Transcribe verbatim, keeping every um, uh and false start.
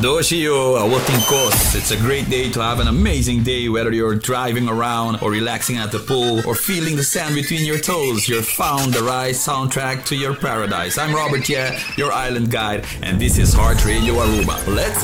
Doshio, Awotinkos. It's a great day to have an amazing day, whether you're driving around or relaxing at the pool or feeling the sand between your toes. You've found the right soundtrack to your paradise. I'm Robert Ye, your island guide, and this is Heart Radio Aruba. Let's